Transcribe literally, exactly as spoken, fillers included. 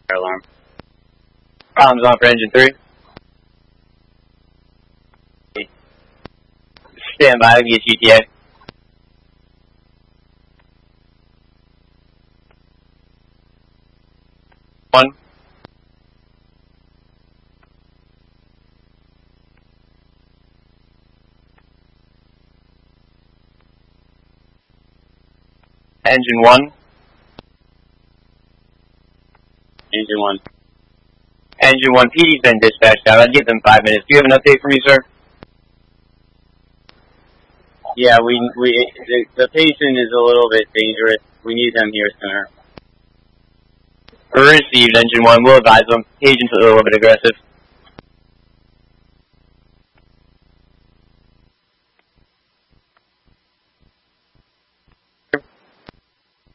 alarm. Problems on for engine three. Stand by, I'll get G T A. One. Engine one. Engine one. Engine one, P D's been dispatched out. I'd give them five minutes. Do you have an update for me, sir? Yeah, we we the, the patient is a little bit dangerous. We need them here sooner. Received, engine one. We'll advise them. Agent's a little bit aggressive.